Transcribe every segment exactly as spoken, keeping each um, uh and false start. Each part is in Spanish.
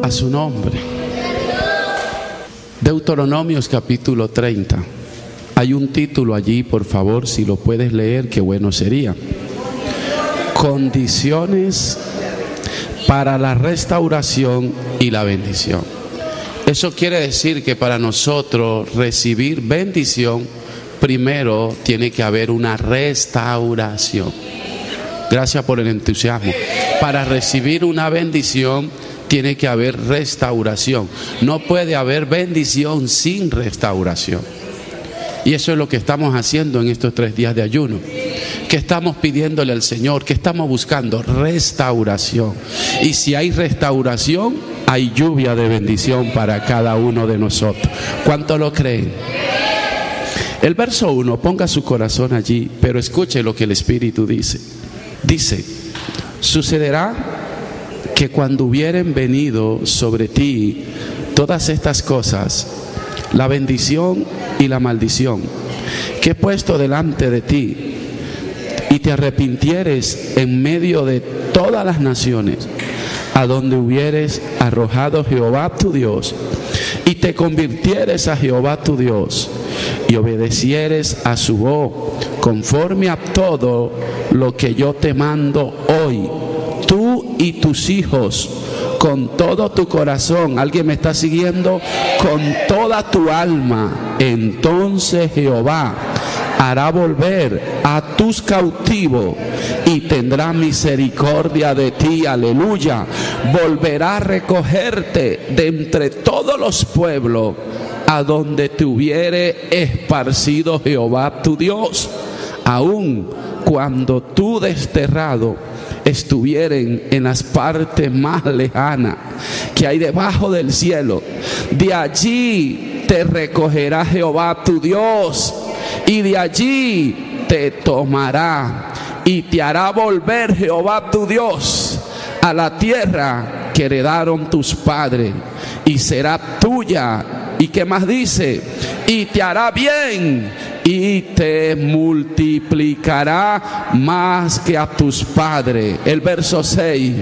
a su nombre. Deuteronomios capítulo treinta. Hay un título allí, por favor, si lo puedes leer, qué bueno sería. Condiciones para la restauración y la bendición. Eso quiere decir que para nosotros recibir bendición, primero tiene que haber una restauración. Gracias por el entusiasmo. Para recibir una bendición tiene que haber restauración. No puede haber bendición sin restauración. Y eso es lo que estamos haciendo en estos tres días de ayuno. ¿Qué estamos pidiéndole al Señor? ¿Qué estamos buscando? Restauración. Y si hay restauración, hay lluvia de bendición para cada uno de nosotros. ¿Cuánto lo creen? El verso uno, ponga su corazón allí, pero escuche lo que el Espíritu dice. Dice, sucederá que cuando hubieren venido sobre ti todas estas cosas, la bendición y la maldición que he puesto delante de ti, y te arrepintieres en medio de todas las naciones a donde hubieres arrojado Jehová tu Dios, y te convirtieres a Jehová tu Dios, y obedecieres a su voz conforme a todo lo que yo te mando hoy, tú y tus hijos, con todo tu corazón. ¿Alguien me está siguiendo? Con toda tu alma. Entonces Jehová hará volver a tus cautivos y tendrá misericordia de ti. Aleluya. Volverá a recogerte de entre todos los pueblos a donde te hubiere esparcido Jehová tu Dios, aun cuando tú desterrado estuvieren en las partes más lejanas que hay debajo del cielo. De allí te recogerá Jehová tu Dios, y de allí te tomará y te hará volver Jehová tu Dios a la tierra que heredaron tus padres, y será tuya. ¿Y qué más dice? Y te hará bien y te multiplicará más que a tus padres. El verso seis.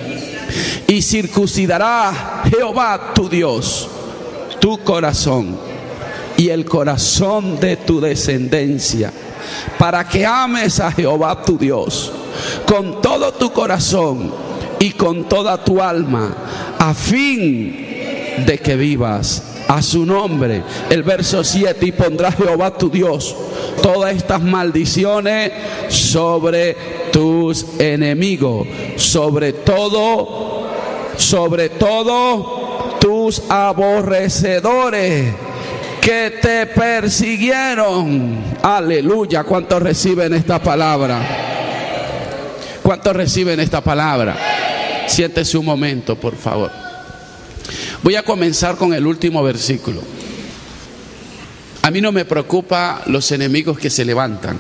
Y circuncidará Jehová tu Dios tu corazón y el corazón de tu descendencia, para que ames a Jehová tu Dios con todo tu corazón y con toda tu alma, a fin de que vivas a su nombre. El verso siete. Y pondrá Jehová tu Dios todas estas maldiciones sobre tus enemigos, sobre todo, sobre todo tus aborrecedores que te persiguieron. Aleluya. ¿Cuántos reciben esta palabra? ¿Cuántos reciben esta palabra? Siéntese un momento, por favor. Voy a comenzar con el último versículo. A mí no me preocupa los enemigos que se levantan.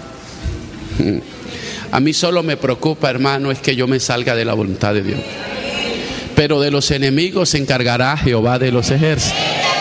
A mí solo me preocupa, hermano, es que yo me salga de la voluntad de Dios. Pero de los enemigos se encargará Jehová de los ejércitos.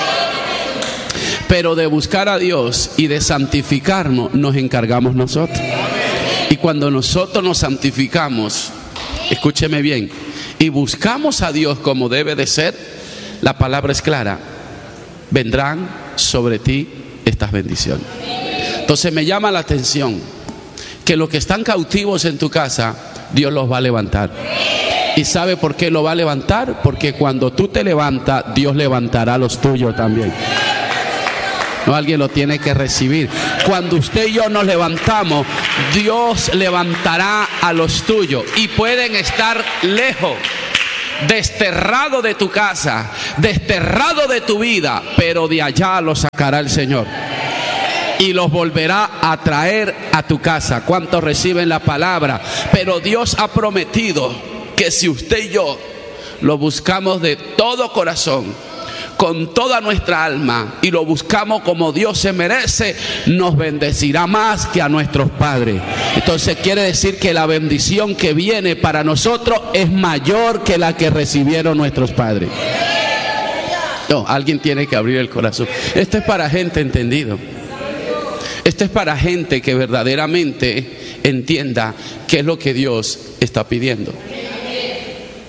Pero de buscar a Dios y de santificarnos nos encargamos nosotros. Y cuando nosotros nos santificamos, escúcheme bien, y buscamos a Dios como debe de ser, la palabra es clara: vendrán sobre ti estas bendiciones. Entonces me llama la atención que los que están cautivos en tu casa, Dios los va a levantar. ¿Y sabe por qué lo va a levantar? Porque cuando tú te levantas, Dios levantará a los tuyos también. No, alguien lo tiene que recibir. Cuando usted y yo nos levantamos, Dios levantará a los tuyos. Y pueden estar lejos, desterrado de tu casa, desterrado de tu vida, pero de allá los sacará el Señor y los volverá a traer a tu casa. ¿Cuántos reciben la palabra? Pero Dios ha prometido que si usted y yo lo buscamos de todo corazón, con toda nuestra alma, y lo buscamos como Dios se merece, nos bendecirá más que a nuestros padres. Entonces quiere decir que la bendición que viene para nosotros es mayor que la que recibieron nuestros padres. No, alguien tiene que abrir el corazón. Esto es para gente entendida. Esto es para gente que verdaderamente entienda qué es lo que Dios está pidiendo.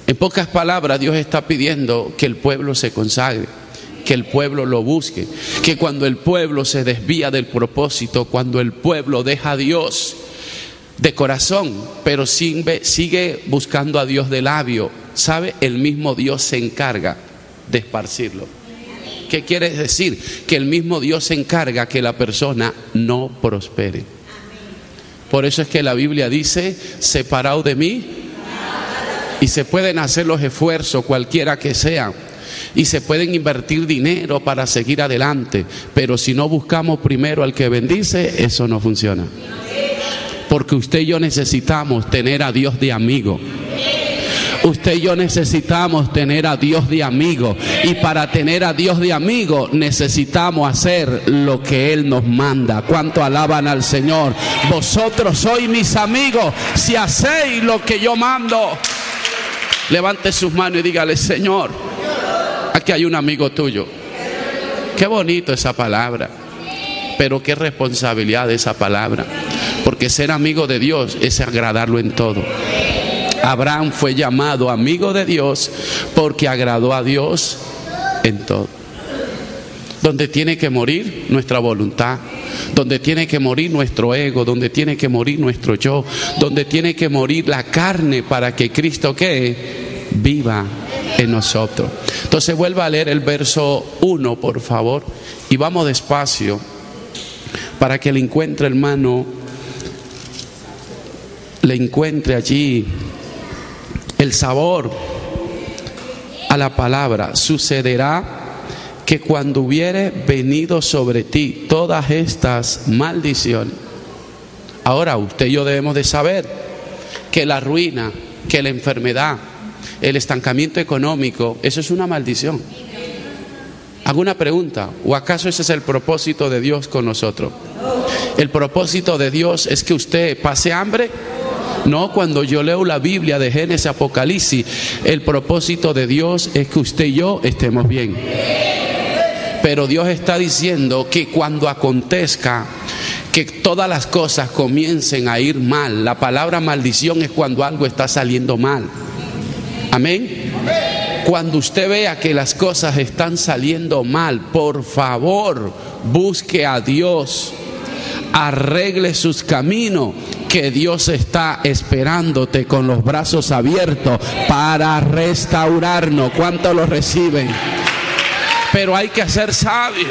En pocas palabras, Dios está pidiendo que el pueblo se consagre, que el pueblo lo busque, que cuando el pueblo se desvía del propósito, cuando el pueblo deja a Dios de corazón, pero sigue buscando a Dios de labio, ¿sabe? El mismo Dios se encarga de esparcirlo. ¿Qué quiere decir? Que el mismo Dios se encarga que la persona no prospere. Por eso es que la Biblia dice, separado de mí, y se pueden hacer los esfuerzos cualquiera que sean, y se pueden invertir dinero para seguir adelante, pero si no buscamos primero al que bendice, eso no funciona. Porque usted y yo necesitamos tener a Dios de amigo. Usted y yo necesitamos tener a Dios de amigo, y para tener a Dios de amigo necesitamos hacer lo que Él nos manda. ¿Cuánto alaban al Señor? Vosotros sois mis amigos si hacéis lo que yo mando. Levante sus manos y dígale: Señor, aquí hay un amigo tuyo. Qué bonito esa palabra, pero qué responsabilidad esa palabra, porque ser amigo de Dios es agradarlo en todo. Abraham fue llamado amigo de Dios porque agradó a Dios en todo. Donde tiene que morir nuestra voluntad, donde tiene que morir nuestro ego, donde tiene que morir nuestro yo, donde tiene que morir la carne para que Cristo ¿qué? Viva en nosotros. Entonces vuelva a leer el verso uno, por favor, y vamos despacio para que le encuentre, hermano, le encuentre allí el sabor a la palabra. Sucederá que cuando hubiere venido sobre ti todas estas maldiciones. Ahora usted y yo debemos de saber que la ruina, que la enfermedad, el estancamiento económico, eso es una maldición. Hago una pregunta: ¿o acaso ese es el propósito de Dios con nosotros? ¿El propósito de Dios es que usted pase hambre? No, cuando yo leo la Biblia de Génesis, Apocalipsis, el propósito de Dios es que usted y yo estemos bien. Pero Dios está diciendo que cuando acontezca que todas las cosas comiencen a ir mal, la palabra maldición es cuando algo está saliendo mal. Amén. Cuando usted vea que las cosas están saliendo mal, por favor, busque a Dios, arregle sus caminos, que Dios está esperándote con los brazos abiertos para restaurarnos. ¿Cuántos lo reciben? Pero hay que ser sabio.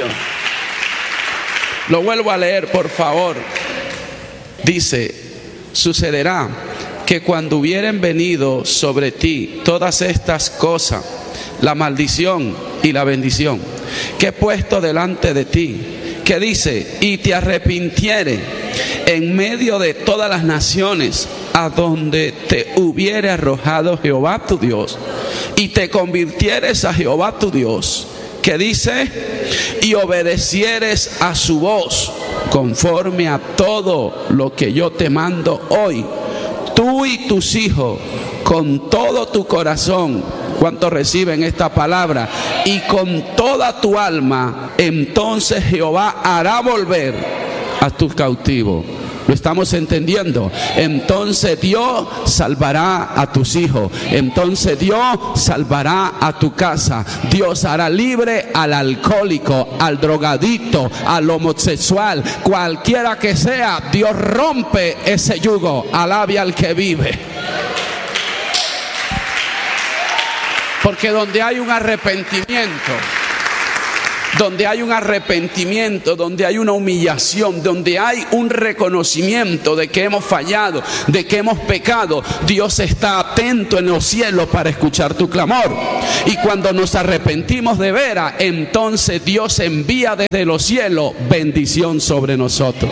Lo vuelvo a leer, por favor. Dice: sucederá que cuando hubieren venido sobre ti todas estas cosas, la maldición y la bendición, que he puesto delante de ti, que dice: y te arrepintieres en medio de todas las naciones a donde te hubiere arrojado Jehová tu Dios, y te convirtieres a Jehová tu Dios, que dice: y obedecieres a su voz conforme a todo lo que yo te mando hoy, tú y tus hijos, con todo tu corazón. ¿Cuántos reciben esta palabra? Y con toda tu alma, entonces Jehová hará volver a tus cautivos. ¿Lo estamos entendiendo? Entonces Dios salvará a tus hijos. Entonces Dios salvará a tu casa. Dios hará libre al alcohólico, al drogadicto, al homosexual, cualquiera que sea. Dios rompe ese yugo. Alabe al que vive. Porque donde hay un arrepentimiento, donde hay un arrepentimiento, donde hay una humillación, donde hay un reconocimiento de que hemos fallado, de que hemos pecado, Dios está atento en los cielos para escuchar tu clamor. Y cuando nos arrepentimos de veras, entonces Dios envía desde los cielos bendición sobre nosotros.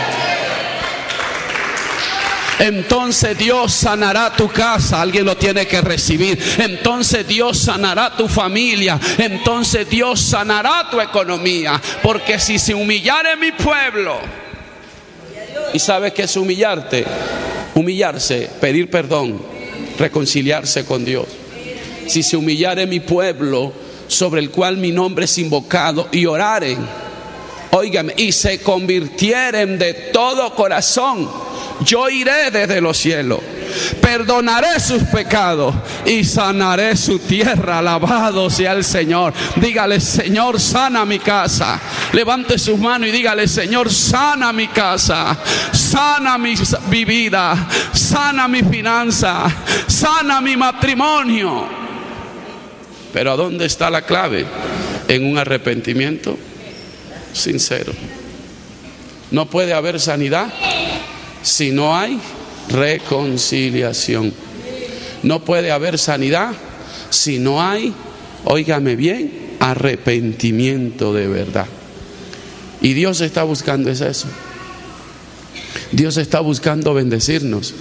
Entonces Dios sanará tu casa, alguien lo tiene que recibir. Entonces Dios sanará tu familia. Entonces Dios sanará tu economía. Porque si se humillare mi pueblo, ¿y sabes qué es humillarte? Humillarse, pedir perdón, reconciliarse con Dios. Si se humillare mi pueblo, sobre el cual mi nombre es invocado, y oraren, óigame, y se convirtieren de todo corazón, yo iré desde los cielos perdonaré sus pecados y sanaré su tierra. Alabado sea el Señor. Dígale: Señor, sana mi casa. Levante sus manos y dígale: Señor, sana mi casa, sana mi, mi vida, sana mi finanza, sana mi matrimonio. Pero ¿a dónde está la clave? En un arrepentimiento sincero. No puede haber sanidad si no hay reconciliación. No puede haber sanidad si no hay, óigame bien, arrepentimiento de verdad. Y Dios está buscando es eso. Dios está buscando bendecirnos.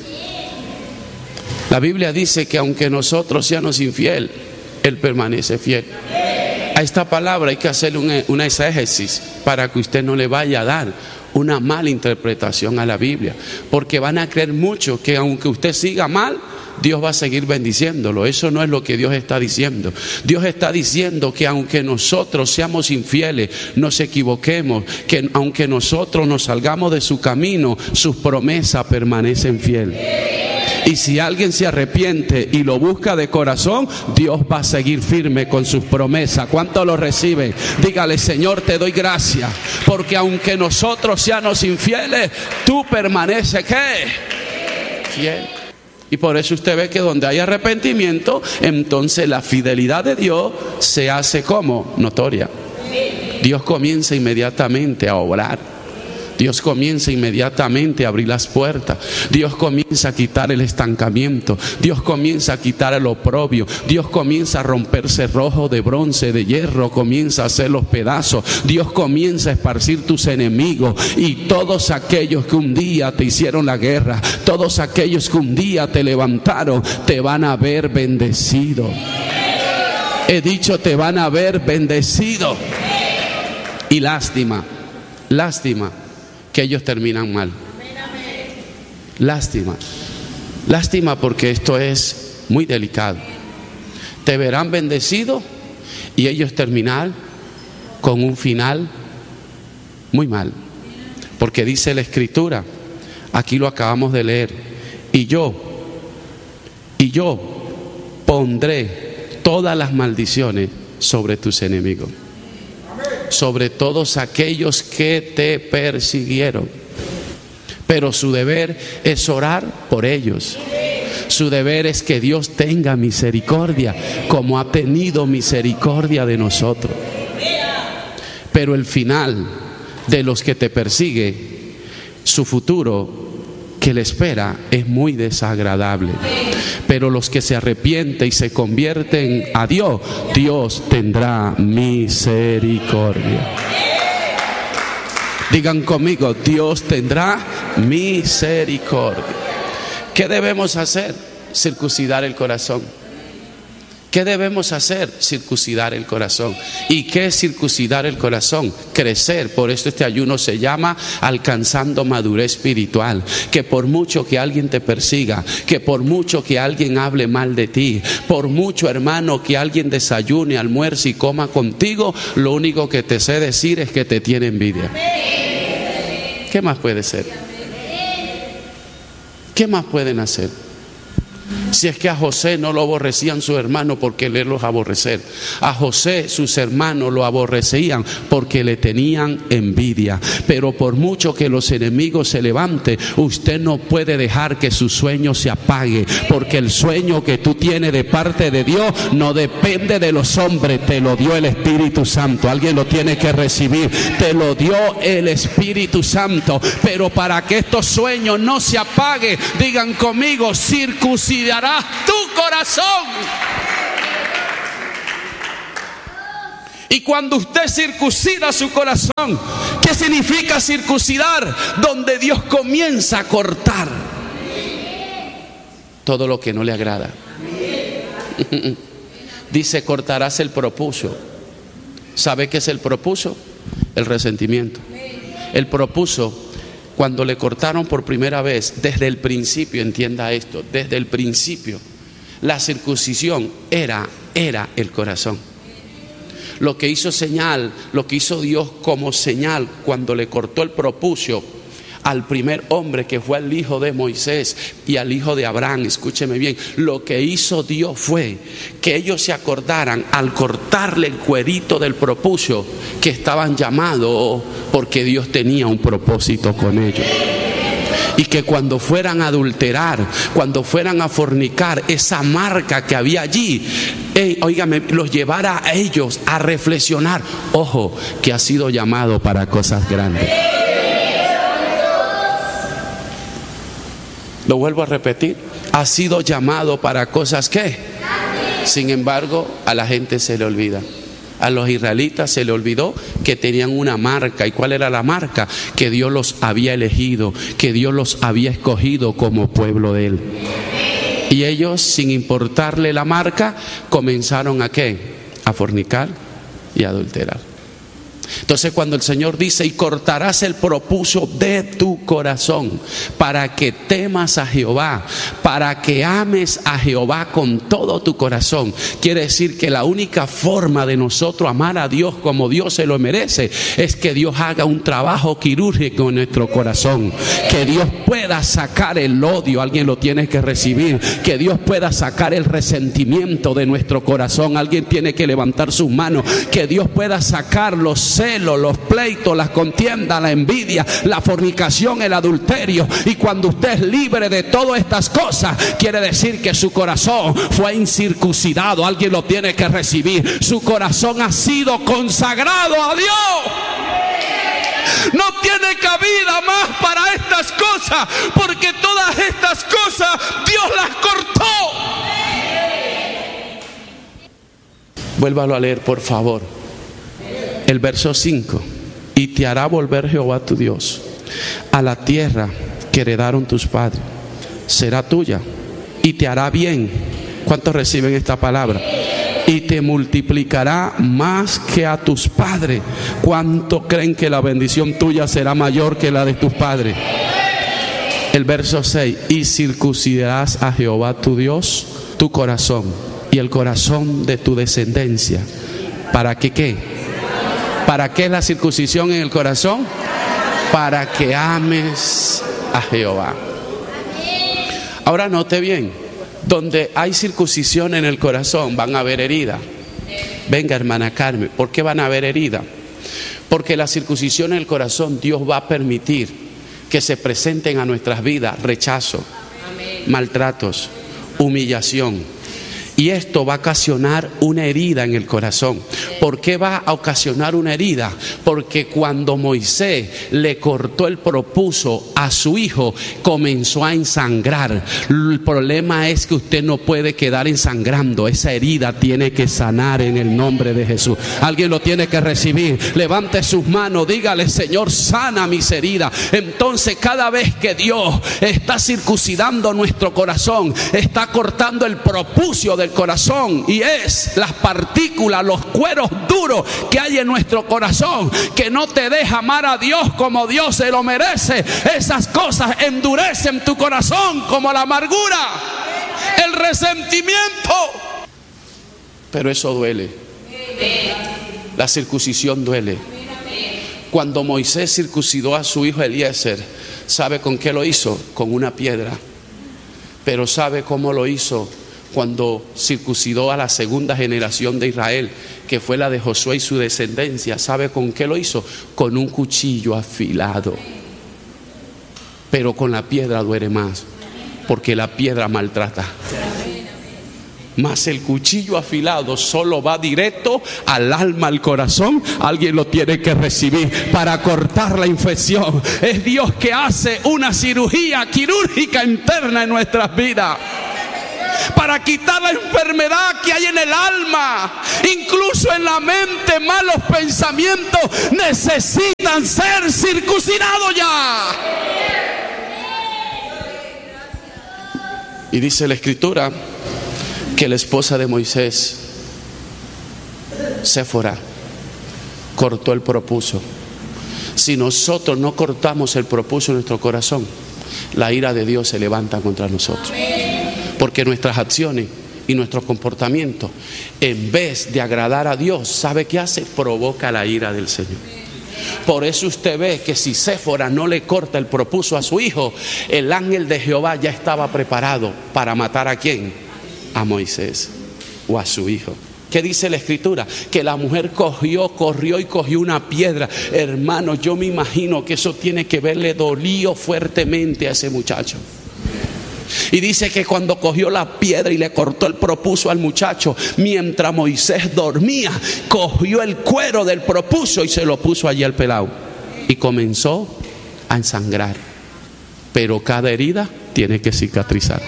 La Biblia dice que aunque nosotros seamos infiel, Él permanece fiel. A esta palabra hay que hacerle una, una exégesis para que usted no le vaya a dar una mala interpretación a la Biblia, porque van a creer mucho que aunque usted siga mal, Dios va a seguir bendiciéndolo. Eso no es lo que Dios está diciendo. Dios está diciendo que aunque nosotros seamos infieles, nos equivoquemos, que aunque nosotros nos salgamos de su camino, sus promesas permanecen fieles. Y si alguien se arrepiente y lo busca de corazón, Dios va a seguir firme con sus promesas. ¿Cuánto lo reciben? Dígale: Señor, te doy gracias, porque aunque nosotros seamos infieles, tú permaneces, ¿qué? Fiel. Y por eso usted ve que donde hay arrepentimiento, entonces la fidelidad de Dios se hace como notoria. Dios comienza inmediatamente a obrar. Dios comienza inmediatamente a abrir las puertas. Dios comienza a quitar el estancamiento. Dios comienza a quitar el oprobio. Dios comienza a romper cerrojos de bronce, de hierro. Comienza a hacer los pedazos. Dios comienza a esparcir tus enemigos. Y todos aquellos que un día te hicieron la guerra, todos aquellos que un día te levantaron, te van a ver bendecido. He dicho, te van a ver bendecido. Y lástima, lástima que ellos terminan mal. Lástima, lástima porque esto es muy delicado. Te verán bendecido y ellos terminan con un final muy mal. Porque dice la Escritura, aquí lo acabamos de leer, y yo, y yo pondré todas las maldiciones sobre tus enemigos, sobre todos aquellos que te persiguieron. Pero su deber es orar por ellos. Su deber es que Dios tenga misericordia, como ha tenido misericordia de nosotros. Pero el final de los que te persigue, su futuro que le espera es muy desagradable. Pero los que se arrepienten y se convierten a Dios, Dios tendrá misericordia. Digan conmigo: Dios tendrá misericordia. ¿Qué debemos hacer? Circuncidar el corazón. ¿Qué debemos hacer? Circuncidar el corazón. ¿Y qué es circuncidar el corazón? Crecer. Por eso este ayuno se llama alcanzando madurez espiritual. Que por mucho que alguien te persiga, que por mucho que alguien hable mal de ti, por mucho, hermano, que alguien desayune, almuerce y coma contigo, lo único que te sé decir es que te tiene envidia. ¿Qué más puede ser? ¿Qué más pueden hacer? Si es que a José no lo aborrecían sus hermanos porque le los aborrecer. A José sus hermanos lo aborrecían porque le tenían envidia. Pero por mucho que los enemigos se levanten, usted no puede dejar que su sueño se apague, porque el sueño que tú tienes de parte de Dios no depende de los hombres, te lo dio el Espíritu Santo. Alguien lo tiene que recibir. Te lo dio el Espíritu Santo. Pero para que estos sueños no se apaguen, digan conmigo: circuncidarás tu corazón. Y cuando usted circuncida su corazón, ¿qué significa circuncidar? Donde Dios comienza a cortar todo lo que no le agrada. Dice: cortarás el propuso. ¿Sabe qué es el propuso? El resentimiento. El propuso, cuando le cortaron por primera vez, desde el principio, entienda esto, desde el principio, la circuncisión era, era el corazón. Lo que hizo señal, lo que hizo Dios como señal cuando le cortó el propucio al primer hombre que fue el hijo de Moisés y al hijo de Abraham, escúcheme bien, lo que hizo Dios fue que ellos se acordaran al cortarle el cuerito del prepucio que estaban llamados porque Dios tenía un propósito con ellos. Y que cuando fueran a adulterar, cuando fueran a fornicar, esa marca que había allí, eh, óigame, los llevara a ellos a reflexionar. Ojo, que ha sido llamado para cosas grandes. Lo vuelvo a repetir, ha sido llamado para cosas que, sin embargo, a la gente se le olvida. A los israelitas se le olvidó que tenían una marca. ¿Y cuál era la marca? Que Dios los había elegido, que Dios los había escogido como pueblo de Él. Y ellos, sin importarle la marca, comenzaron a ¿qué? A fornicar y a adulterar. Entonces cuando el Señor dice: y cortarás el prepucio de tu corazón, para que temas a Jehová, para que ames a Jehová con todo tu corazón, quiere decir que la única forma de nosotros amar a Dios como Dios se lo merece es que Dios haga un trabajo quirúrgico en nuestro corazón, que Dios pueda sacar el odio, alguien lo tiene que recibir, que Dios pueda sacar el resentimiento de nuestro corazón, alguien tiene que levantar sus manos, que Dios pueda sacar los celos, los pleitos, las contiendas, la envidia, la fornicación, el adulterio. Y cuando usted es libre de todas estas cosas, quiere decir que su corazón fue incircuncidado. Alguien lo tiene que recibir. Su corazón ha sido consagrado a Dios. No tiene cabida más para estas cosas, porque todas estas cosas Dios las cortó. Vuélvalo a leer, por favor. El verso cinco: y te hará volver Jehová tu Dios a la tierra que heredaron tus padres, será tuya, y te hará bien. ¿Cuántos reciben esta palabra? Y te multiplicará más que a tus padres. ¿Cuántos creen que la bendición tuya será mayor que la de tus padres? El verso seis: y circuncidarás a Jehová tu Dios tu corazón y el corazón de tu descendencia. ¿Para que qué? ¿Para qué es la circuncisión en el corazón? Para que ames a Jehová. Ahora note bien, donde hay circuncisión en el corazón van a haber heridas. Venga, hermana Carmen, ¿por qué van a haber heridas? Porque la circuncisión en el corazón, Dios va a permitir que se presenten a nuestras vidas rechazo, maltratos, humillación. Y esto va a ocasionar una herida en el corazón. ¿Por qué va a ocasionar una herida? Porque cuando Moisés le cortó el prepucio a su hijo, comenzó a ensangrar. El problema es que usted no puede quedar ensangrando. Esa herida tiene que sanar en el nombre de Jesús. Alguien lo tiene que recibir. Levante sus manos, dígale: Señor, sana mis heridas. Entonces, cada vez que Dios está circuncidando nuestro corazón, está cortando el prepucio del corazón, y es las partículas, los cueros duros que hay en nuestro corazón, que no te deja amar a Dios como Dios se lo merece. Esas cosas endurecen tu corazón, como la amargura, el resentimiento. Pero eso duele. La circuncisión duele. Cuando Moisés circuncidó a su hijo Eliezer, ¿sabe con qué lo hizo? Con una piedra. Pero ¿sabe cómo lo hizo? Cuando circuncidó a la segunda generación de Israel, que fue la de Josué y su descendencia, ¿sabe con qué lo hizo? Con un cuchillo afilado. Pero con la piedra duele más, porque la piedra maltrata. Mas el cuchillo afilado solo va directo al alma, al corazón. Alguien lo tiene que recibir para cortar la infección. Es Dios que hace una cirugía quirúrgica interna en nuestras vidas, para quitar la enfermedad que hay en el alma. Incluso en la mente, malos pensamientos necesitan ser circuncidados ya. Y dice la Escritura que la esposa de Moisés, Séfora, cortó el prepucio. Si nosotros no cortamos el prepucio en nuestro corazón, la ira de Dios se levanta contra nosotros. Porque nuestras acciones y nuestro comportamiento, en vez de agradar a Dios, ¿sabe qué hace? Provoca la ira del Señor. Por eso usted ve que si Séfora no le corta el propuso a su hijo, el ángel de Jehová ya estaba preparado para matar a quién, a Moisés o a su hijo. ¿Qué dice la escritura? Que la mujer cogió, corrió y cogió una piedra. Hermano, yo me imagino que eso tiene que verle dolió fuertemente a ese muchacho. Y dice que cuando cogió la piedra y le cortó el propuso al muchacho, mientras Moisés dormía, cogió el cuero del propuso y se lo puso allí al pelado. Y comenzó a ensangrar. Pero cada herida tiene que cicatrizar.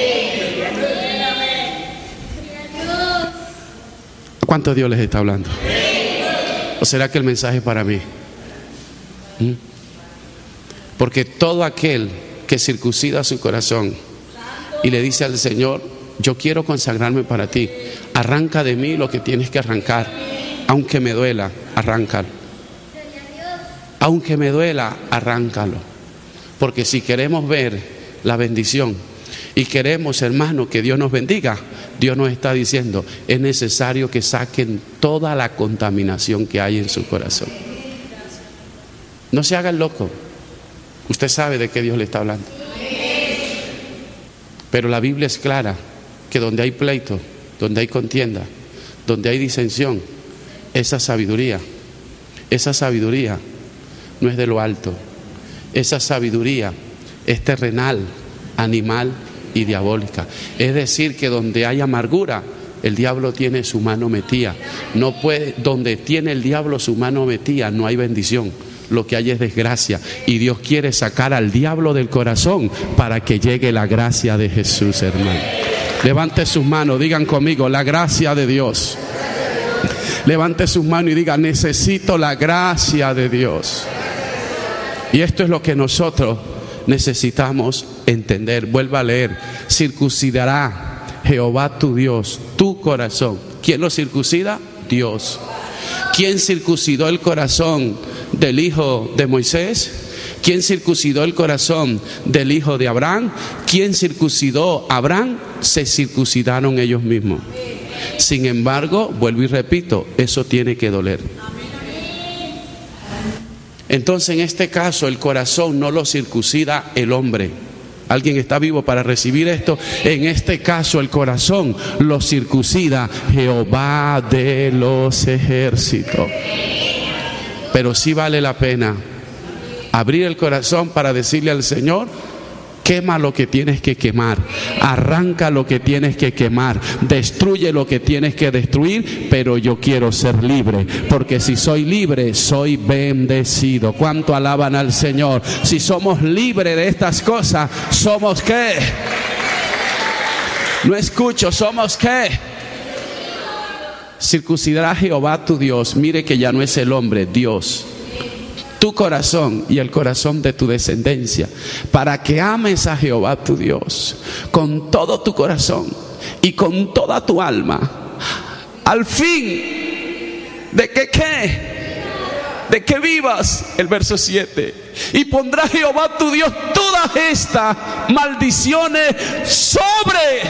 ¿Cuánto Dios les está hablando? ¿O será que el mensaje es para mí? ¿Mm? Porque todo aquel que circuncida su corazón y le dice al Señor, yo quiero consagrarme para ti, arranca de mí lo que tienes que arrancar, aunque me duela, arráncalo. Aunque me duela, arráncalo. Porque si queremos ver la bendición y queremos, hermano, que Dios nos bendiga, Dios nos está diciendo, es necesario que saquen toda la contaminación que hay en su corazón. No se haga el loco. Usted sabe de qué Dios le está hablando. Pero la Biblia es clara, que donde hay pleito, donde hay contienda, donde hay disensión, esa sabiduría, esa sabiduría no es de lo alto. Esa sabiduría es terrenal, animal y diabólica. Es decir, que donde hay amargura, el diablo tiene su mano metida. No puede, donde tiene el diablo su mano metida, no hay bendición. Lo que hay es desgracia. Y Dios quiere sacar al diablo del corazón para que llegue la gracia de Jesús, hermano. Levante sus manos, digan conmigo, la gracia de Dios. Levante sus manos y diga, necesito la gracia de Dios. Y esto es lo que nosotros necesitamos entender. Vuelva a leer. Circuncidará Jehová tu Dios tu corazón. ¿Quién lo circuncida? Dios. ¿Quién circuncidó el corazón del hijo de Moisés? ¿Quién circuncidó el corazón del hijo de Abraham? ¿Quién circuncidó a Abraham? Se circuncidaron ellos mismos. Sin embargo, vuelvo y repito, eso tiene que doler. Entonces, en este caso, el corazón no lo circuncida el hombre. ¿Alguien está vivo para recibir esto? En este caso, el corazón lo circuncida Jehová de los ejércitos. Pero sí vale la pena abrir el corazón para decirle al Señor, quema lo que tienes que quemar, arranca lo que tienes que quemar, destruye lo que tienes que destruir, pero yo quiero ser libre, porque si soy libre, soy bendecido. ¿Cuánto alaban al Señor? Si somos libres de estas cosas, ¿somos qué? No escucho, ¿somos qué? Circuncidará Jehová tu Dios. Mire que ya no es el hombre, Dios. Tu corazón y el corazón de tu descendencia, para que ames a Jehová tu Dios con todo tu corazón y con toda tu alma, al fin de que qué, de que vivas. El verso siete, y pondrá Jehová tu Dios todas estas maldiciones sobre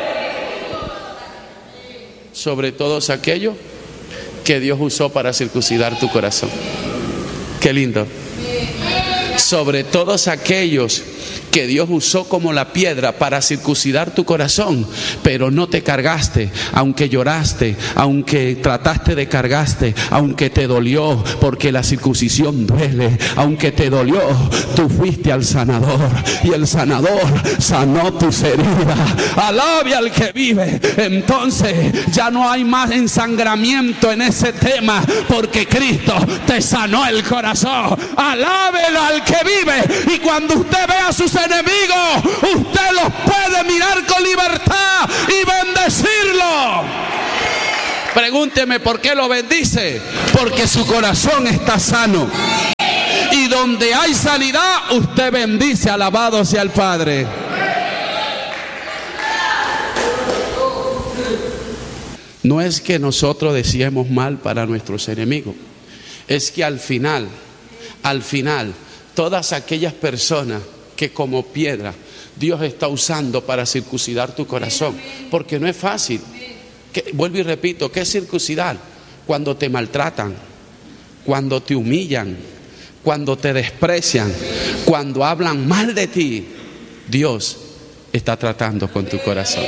sobre todos aquellos que Dios usó para circuncidar tu corazón. Qué lindo. Sobre todos aquellos que Dios usó como la piedra para circuncidar tu corazón, pero no te cargaste, aunque lloraste, aunque trataste de cargaste, aunque te dolió, porque la circuncisión duele, aunque te dolió, tú fuiste al sanador y el sanador sanó tus heridas. Alabe al que vive. Entonces ya no hay más ensangramiento en ese tema, porque Cristo te sanó el corazón. Alábelo al que vive, y cuando usted vea a sus enemigos, usted los puede mirar con libertad y bendecirlo. Pregúnteme por qué lo bendice. Porque su corazón está sano, y donde hay sanidad, usted bendice. Alabado sea el Padre. No es que nosotros deseemos mal para nuestros enemigos, es que al final, al final, todas aquellas personas que como piedra Dios está usando para circuncidar tu corazón, porque no es fácil. Que, vuelvo y repito, ¿qué es circuncidar? Cuando te maltratan, cuando te humillan, cuando te desprecian, cuando hablan mal de ti, Dios está tratando con tu corazón.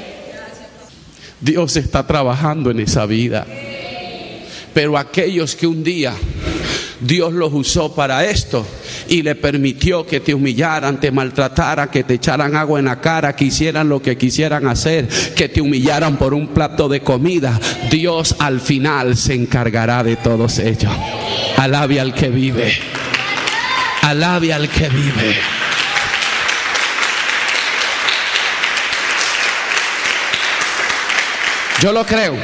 Dios está trabajando en esa vida. Pero aquellos que un día Dios los usó para esto y le permitió que te humillaran, te maltrataran, que te echaran agua en la cara, que hicieran lo que quisieran hacer, que te humillaran por un plato de comida, Dios al final se encargará de todos ellos. Alabe al que vive. Alabe al que vive. Yo lo creo.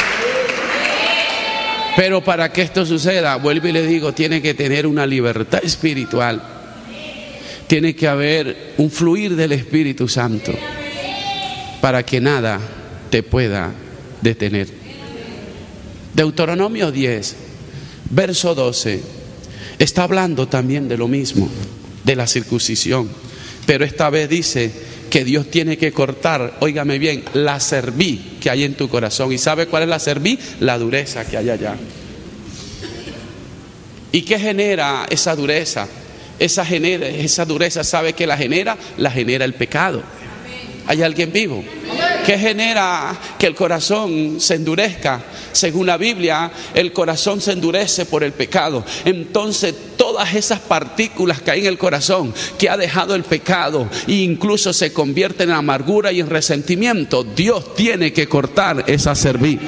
Pero para que esto suceda, vuelvo y le digo, tiene que tener una libertad espiritual. Tiene que haber un fluir del Espíritu Santo para que nada te pueda detener. Deuteronomio diez, verso doce, está hablando también de lo mismo, de la circuncisión. Pero esta vez dice que Dios tiene que cortar, óigame bien, la cerviz que hay en tu corazón. ¿Y sabe cuál es la cerviz? La dureza que hay allá. ¿Y qué genera esa dureza? Esa, genera, esa dureza, ¿sabe qué la genera? La genera el pecado. ¿Hay alguien vivo? ¿Qué genera que el corazón se endurezca? Según la Biblia, el corazón se endurece por el pecado. Entonces, todas esas partículas que hay en el corazón, que ha dejado el pecado e incluso se convierten en amargura y en resentimiento, Dios tiene que cortar esa cerviz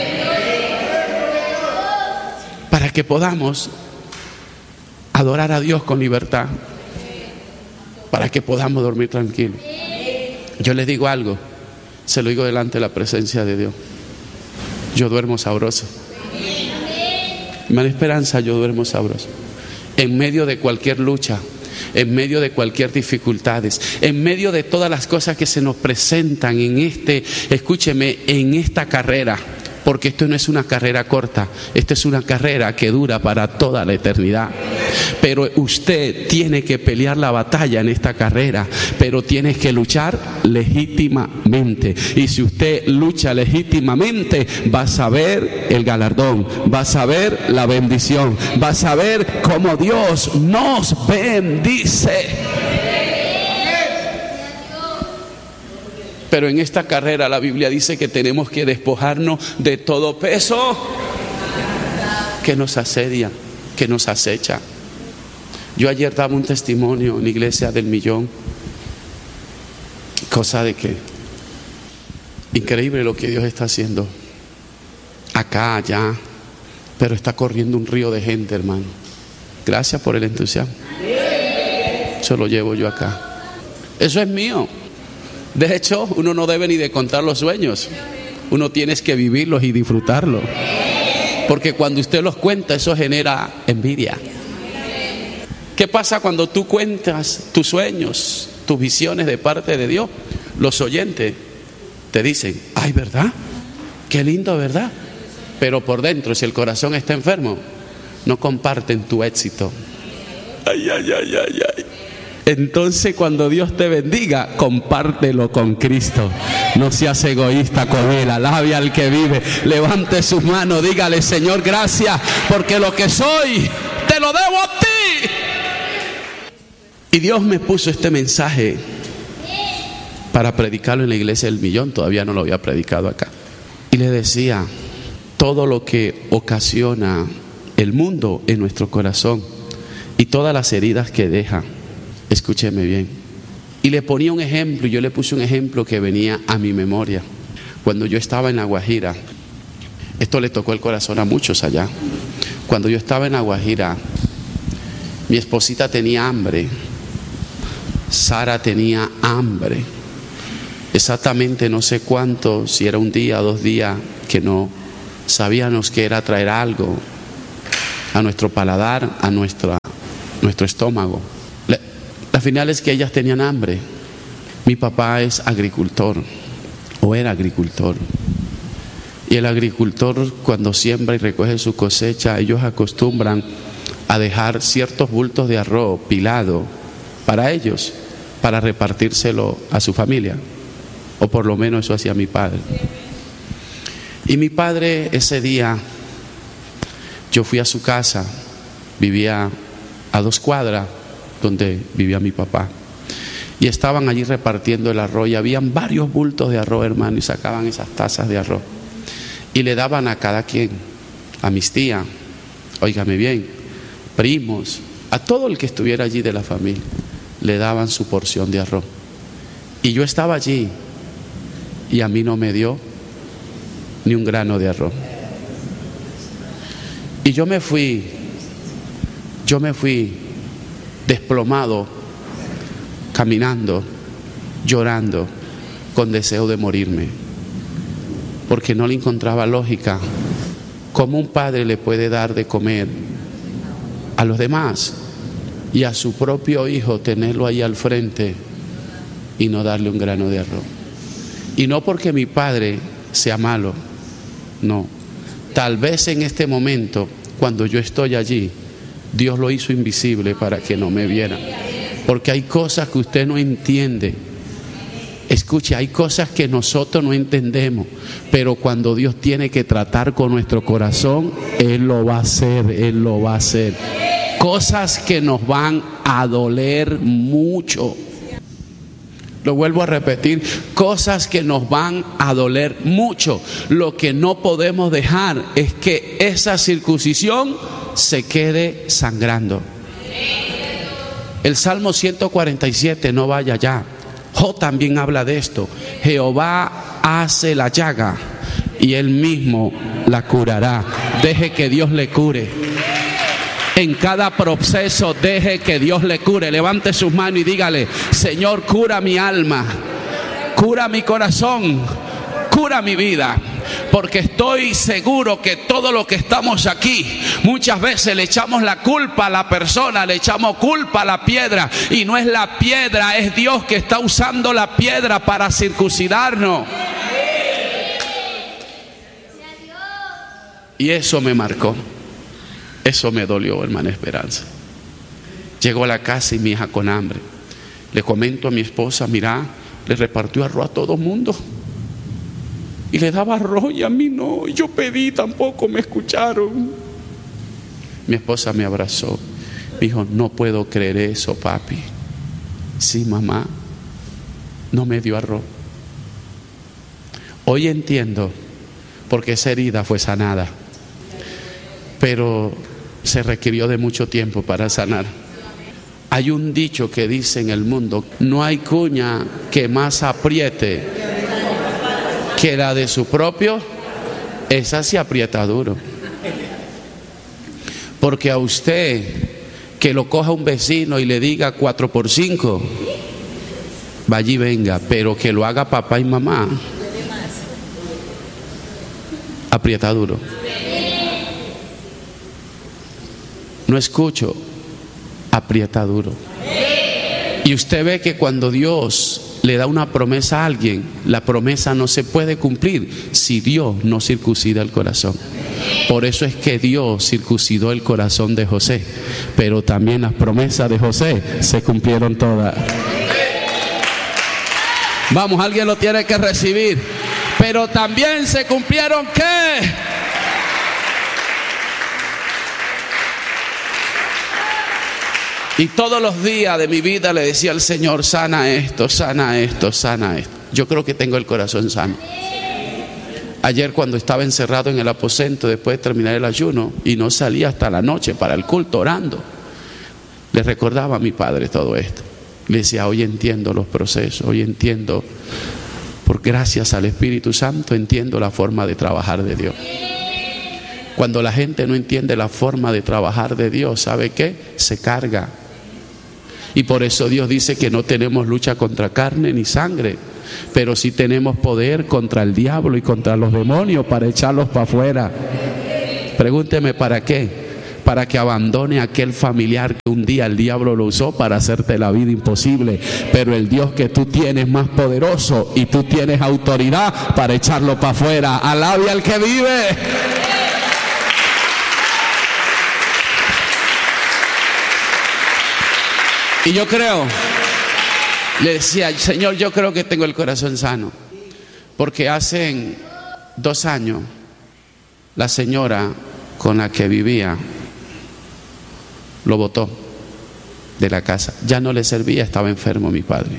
para que podamos adorar a Dios con libertad, para que podamos dormir tranquilos. Yo les digo algo, se lo digo delante de la presencia de Dios. Yo duermo sabroso. Hermana Esperanza, yo duermo sabroso. En medio de cualquier lucha, en medio de cualquier dificultades, en medio de todas las cosas que se nos presentan en este, escúcheme, en esta carrera. Porque esto no es una carrera corta, esto es una carrera que dura para toda la eternidad. Pero usted tiene que pelear la batalla en esta carrera, pero tiene que luchar legítimamente. Y si usted lucha legítimamente, va a saber el galardón, va a saber la bendición, va a saber cómo Dios nos bendice. Pero en esta carrera la Biblia dice que tenemos que despojarnos de todo peso que nos asedia, que nos acecha. Yo ayer daba un testimonio en la iglesia del Millón, cosa de que increíble lo que Dios está haciendo acá, allá, pero está corriendo un río de gente, hermano. Gracias por el entusiasmo. Eso lo llevo yo acá. Eso es mío. De hecho, uno no debe ni de contar los sueños. Uno tiene que vivirlos y disfrutarlos. Porque cuando usted los cuenta, eso genera envidia. ¿Qué pasa cuando tú cuentas tus sueños, tus visiones de parte de Dios? Los oyentes te dicen, ay, ¿verdad? Qué lindo, ¿verdad? Pero por dentro, si el corazón está enfermo, no comparten tu éxito. Ay, ay, ay, ay, ay. Entonces, cuando Dios te bendiga, compártelo con Cristo. No seas egoísta con Él. Alabe al que vive. Levante sus manos, dígale, Señor, gracias, porque lo que soy te lo debo a ti. Y Dios me puso este mensaje para predicarlo en la iglesia del Millón. Todavía no lo había predicado acá. Y le decía, todo lo que ocasiona el mundo en nuestro corazón y todas las heridas que deja, escúcheme bien. Y le ponía un ejemplo, y yo le puse un ejemplo que venía a mi memoria. Cuando yo estaba en La Guajira, esto le tocó el corazón a muchos allá. Cuando yo estaba en La Guajira, mi esposita tenía hambre, Sara tenía hambre. Exactamente no sé cuánto, si era un día o dos días, que no sabíamos que era traer algo a nuestro paladar, a nuestra, nuestro estómago. La final es que ellas tenían hambre. Mi papá es agricultor, o era agricultor. Y el agricultor, cuando siembra y recoge su cosecha, ellos acostumbran a dejar ciertos bultos de arroz pilado para ellos, para repartírselo a su familia. O por lo menos eso hacía mi padre. Y mi padre ese día, yo fui a su casa, vivía a dos cuadras donde vivía mi papá. Y estaban allí repartiendo el arroz y habían varios bultos de arroz, hermano, y sacaban esas tazas de arroz y le daban a cada quien, a mis tías, óigame bien, primos, a todo el que estuviera allí de la familia, le daban su porción de arroz. Y yo estaba allí y a mí no me dio ni un grano de arroz. Y yo me fui, yo me fui desplomado, caminando, llorando, con deseo de morirme, porque no le encontraba lógica. ¿Cómo un padre le puede dar de comer a los demás y a su propio hijo tenerlo ahí al frente y no darle un grano de arroz? Y no porque mi padre sea malo, no. Tal vez en este momento, cuando yo estoy allí, Dios lo hizo invisible para que no me viera. Porque hay cosas que usted no entiende. Escuche, hay cosas que nosotros no entendemos, pero cuando Dios tiene que tratar con nuestro corazón, Él lo va a hacer, Él lo va a hacer. Cosas que nos van a doler mucho. Lo vuelvo a repetir, cosas que nos van a doler mucho. Lo que no podemos dejar es que esa circuncisión se quede sangrando. El Salmo ciento cuarenta y siete, no vaya allá. Job también habla de esto. Jehová hace la llaga y Él mismo la curará. Deje que Dios le cure. En cada proceso deje que Dios le cure. Levante sus manos y dígale: Señor, cura mi alma, cura mi corazón, cura mi vida. Porque estoy seguro que todo lo que estamos aquí, muchas veces le echamos la culpa a la persona, le echamos culpa a la piedra, y no es la piedra, es Dios que está usando la piedra para circuncidarnos. Y eso me marcó, eso me dolió, hermana Esperanza. Llegó a la casa y mi hija con hambre. Le comento a mi esposa: mira, le repartió arroz a todo el mundo. Y le daba arroz y a mí no. Yo pedí, tampoco me escucharon. Mi esposa me abrazó. Me dijo: no puedo creer eso, papi. Sí, mamá, no me dio arroz. Hoy entiendo porque esa herida fue sanada, pero se requirió de mucho tiempo para sanar. Hay un dicho que dice en el mundo: no hay cuña que más apriete que la de su propio. Esa se aprieta duro. Porque a usted que lo coja un vecino y le diga cuatro por cinco, vaya y venga, pero que lo haga papá y mamá, aprieta duro. No escucho, aprieta duro. Y usted ve que cuando Dios le da una promesa a alguien, la promesa no se puede cumplir si Dios no circuncida el corazón. Por eso es que Dios circuncidó el corazón de José, pero también las promesas de José se cumplieron todas. Vamos, alguien lo tiene que recibir. Pero también se cumplieron ¿qué? Y todos los días de mi vida le decía al Señor: sana esto, sana esto, sana esto. Yo creo que tengo el corazón sano. Ayer, cuando estaba encerrado en el aposento después de terminar el ayuno y no salía hasta la noche para el culto orando, le recordaba a mi padre todo esto. Le decía: hoy entiendo los procesos, hoy entiendo, por gracias al Espíritu Santo, entiendo la forma de trabajar de Dios. Cuando la gente no entiende la forma de trabajar de Dios, ¿sabe qué? Se carga. Y por eso Dios dice que no tenemos lucha contra carne ni sangre, pero sí tenemos poder contra el diablo y contra los demonios para echarlos para afuera. Pregúnteme, ¿para qué? Para que abandone a aquel familiar que un día el diablo lo usó para hacerte la vida imposible. Pero el Dios que tú tienes más poderoso, y tú tienes autoridad para echarlo para afuera. Alabe al que vive. Y yo creo, le decía: Señor, yo creo que tengo el corazón sano. Porque hace dos años, la señora con la que vivía lo botó. de la casa. Ya no le servía, estaba enfermo mi padre.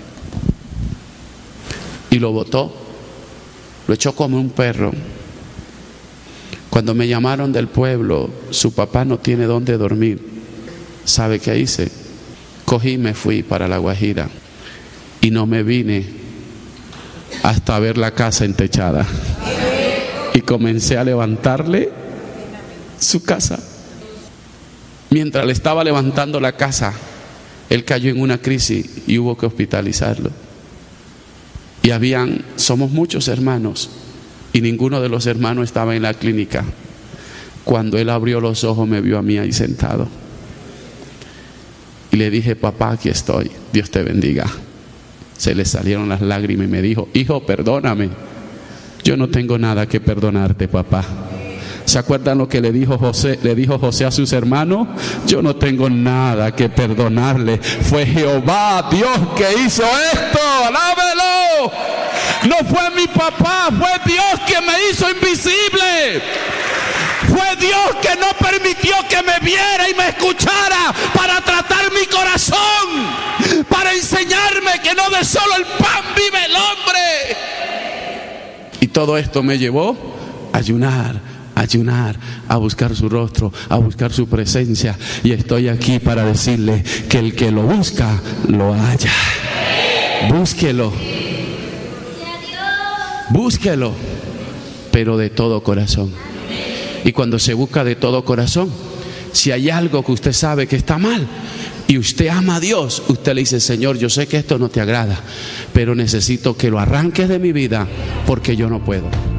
Y lo botó, lo echó como un perro. Cuando me llamaron del pueblo, su papá no tiene dónde dormir. ¿Sabe qué hice? Cogí y me fui para La Guajira. Y no me vine hasta ver la casa entechada. Y comencé a levantarle su casa. Mientras le estaba levantando la casa, él cayó en una crisis y hubo que hospitalizarlo. Y habían, somos muchos hermanos, y ninguno de los hermanos estaba en la clínica. Cuando él abrió los ojos, me vio a mí ahí sentado. Y le dije: papá, aquí estoy, Dios te bendiga. Se le salieron las lágrimas y me dijo: hijo, perdóname. Yo no tengo nada que perdonarte, papá. ¿Se acuerdan lo que le dijo José? Le dijo José a sus hermanos: yo no tengo nada que perdonarle. Fue Jehová Dios que hizo esto. ¡Alábelo! No fue mi papá, fue Dios que me hizo invisible. Fue Dios que no permitió que me viera y me escuchara para tratar mi corazón, para enseñarme que no de solo el pan vive el hombre. Y todo esto me llevó a ayunar, a ayunar, a buscar su rostro, a buscar su presencia. Y estoy aquí para decirle que el que lo busca, lo halla. Búsquelo. Búsquelo, pero de todo corazón. Y cuando se busca de todo corazón, si hay algo que usted sabe que está mal y usted ama a Dios, usted le dice: Señor, yo sé que esto no te agrada, pero necesito que lo arranques de mi vida porque yo no puedo.